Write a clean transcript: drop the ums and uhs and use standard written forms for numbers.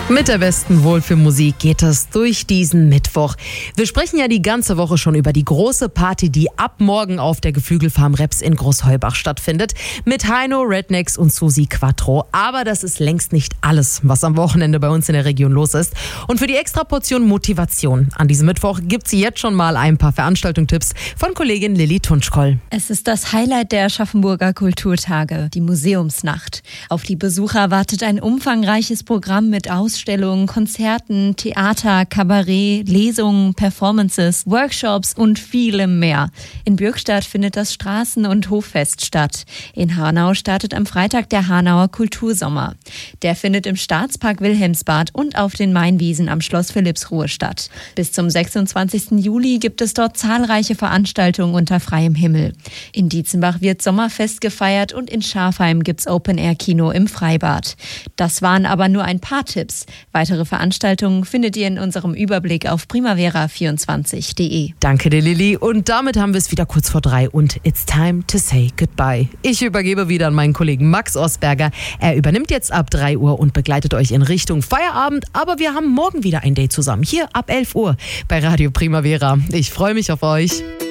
Mit der besten Wohlfühlmusik geht es durch diesen Mittwoch. Wir sprechen ja die ganze Woche schon über die große Party, die ab morgen auf der Geflügelfarm Reps in Großheubach stattfindet. Mit Heino, Rednecks und Susi Quattro. Aber das ist längst nicht alles, was am Wochenende bei uns in der Region los ist. Und für die extra Portion Motivation an diesem Mittwoch gibt es jetzt schon mal ein paar Veranstaltungstipps von Kollegin Lilly Tunschkoll. Es ist das Highlight der Aschaffenburger Kulturtage, die Museumsnacht. Auf die Besucher wartet ein umfangreiches Programm mit Ausstellungen, Konzerten, Theater, Kabarett, Lesungen, Performances, Workshops und vielem mehr. In Bürgstadt findet das Straßen- und Hoffest statt. In Hanau startet am Freitag der Hanauer Kultursommer. Der findet im Staatspark Wilhelmsbad und auf den Mainwiesen am Schloss Philippsruhe statt. Bis zum 26. Juli gibt es dort zahlreiche Veranstaltungen unter freiem Himmel. In Dietzenbach wird Sommerfest gefeiert und in Schafheim gibt's Open-Air-Kino im Freibad. Das waren aber nur ein paar Tipps. Weitere Veranstaltungen findet ihr in unserem Überblick auf primavera24.de. Danke dir, Lilly. Und damit haben wir es wieder kurz vor 3 und it's time to say goodbye. Ich übergebe wieder an meinen Kollegen Max Osberger. Er übernimmt jetzt ab 3 Uhr und begleitet euch in Richtung Feierabend. Aber wir haben morgen wieder ein Date zusammen, hier ab 11 Uhr bei Radio Primavera. Ich freue mich auf euch.